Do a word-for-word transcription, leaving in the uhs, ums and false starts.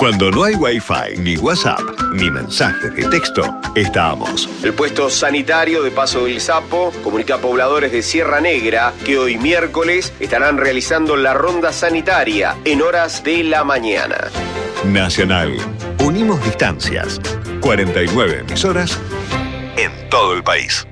Cuando no hay Wi-Fi, ni WhatsApp, ni mensajes de texto, estamos. El puesto sanitario de Paso del Sapo comunica a pobladores de Sierra Negra que hoy miércoles estarán realizando la ronda sanitaria en horas de la mañana. Nacional. Unimos distancias. cuarenta y nueve emisoras en todo el país.